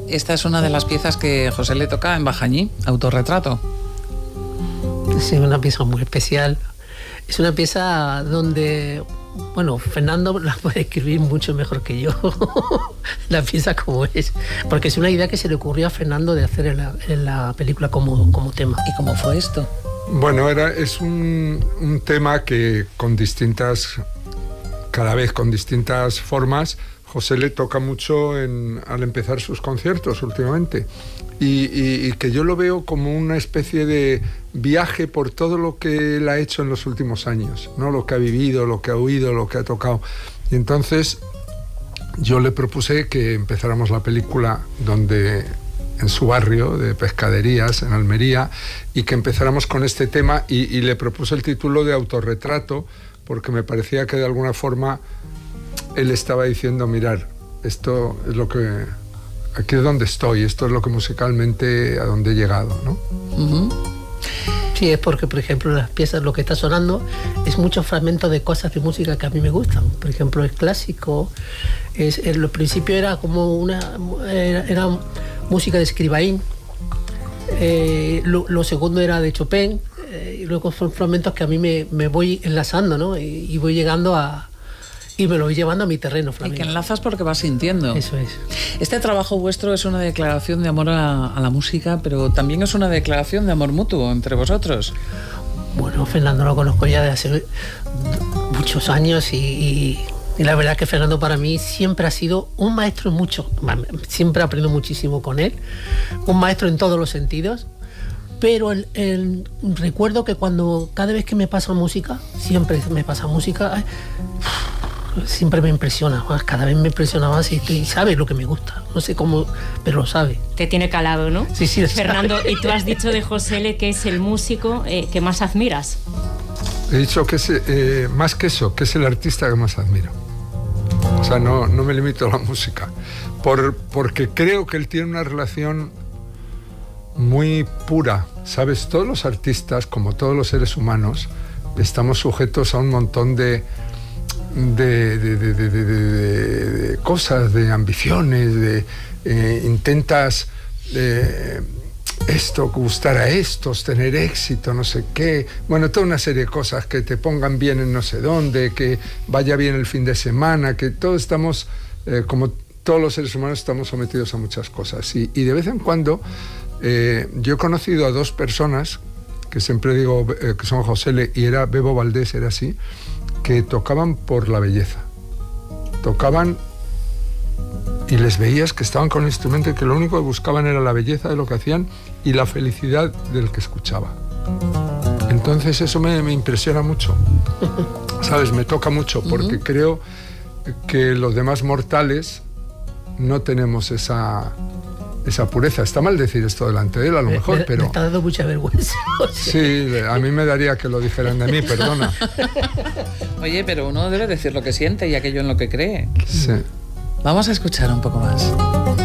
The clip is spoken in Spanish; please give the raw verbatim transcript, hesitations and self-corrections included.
Esta es una de las piezas que José le toca en Bajañí, Autorretrato. Sí, una pieza muy especial. Es una pieza donde, bueno, Fernando la puede escribir mucho mejor que yo, la pieza como es, porque es una idea que se le ocurrió a Fernando de hacer en la, en la película como, como tema. ¿Y cómo fue esto? Bueno, era, es un, un tema que con distintas, cada vez con distintas formas, José le toca mucho en, al empezar sus conciertos últimamente. Y, y, y que yo lo veo como una especie de viaje por todo lo que él ha hecho en los últimos años, ¿no? Lo que ha vivido, lo que ha oído, lo que ha tocado. Y entonces yo le propuse que empezáramos la película donde, en su barrio de Pescaderías, en Almería, y que empezáramos con este tema, y, y le propuse el título de Autorretrato, porque me parecía que de alguna forma él estaba diciendo, mirar, esto es lo que... aquí es donde estoy, esto es lo que musicalmente a donde he llegado, ¿no? Uh-huh. Sí, es porque, por ejemplo, las piezas, lo que está sonando es muchos fragmentos de cosas de música que a mí me gustan. Por ejemplo, el clásico, es, en el principio era como una... era, era música de Scriabin, eh, lo, lo segundo era de Chopin, eh, y luego son fragmentos que a mí me, me voy enlazando, ¿no? Y, y voy llegando a... y me lo voy llevando a mi terreno flamenco. Y que enlazas porque vas sintiendo. Eso es. Este trabajo vuestro es una declaración de amor a, a la música, pero también es una declaración de amor mutuo entre vosotros. Bueno, Fernando lo conozco ya de hace muchos años y, y, y la verdad que Fernando para mí siempre ha sido un maestro en mucho. Siempre aprendo muchísimo con él. Un maestro en todos los sentidos. Pero el, el, recuerdo que cuando cada vez que me pasa música, siempre me pasa música... siempre me impresiona más, cada vez me impresiona más y, y sabe lo que me gusta, no sé cómo, pero lo sabe. Te tiene calado, ¿no? Sí, sí. Fernando, y tú has dicho de José L que es el músico eh, que más admiras. He dicho que es, eh, más que eso, que es el artista que más admiro. O sea, no, no me limito a la música, por, porque creo que él tiene una relación muy pura, ¿sabes? Todos los artistas, como todos los seres humanos, estamos sujetos a un montón de De, de, de, de, de, de, de cosas, de ambiciones, de eh, intentas eh, esto, gustar a estos, tener éxito, no sé qué, bueno, toda una serie de cosas, que te pongan bien en no sé dónde, que vaya bien el fin de semana, que todos estamos, eh, como todos los seres humanos, estamos sometidos a muchas cosas. Y, y de vez en cuando eh, yo he conocido a dos personas, que siempre digo eh, que son José L y era Bebo Valdés, era así, que tocaban por la belleza, tocaban y les veías que estaban con el instrumento y que lo único que buscaban era la belleza de lo que hacían y la felicidad del que escuchaba. Entonces eso me, me impresiona mucho, ¿sabes? Me toca mucho porque uh-huh. creo que los demás mortales no tenemos esa... esa pureza. Está mal decir esto delante de él, a lo mejor, me, pero... Me está dando mucha vergüenza. O sea. Sí, a mí me daría que lo dijeran de mí, perdona. Oye, pero uno debe decir lo que siente y aquello en lo que cree. Sí. Vamos a escuchar un poco más.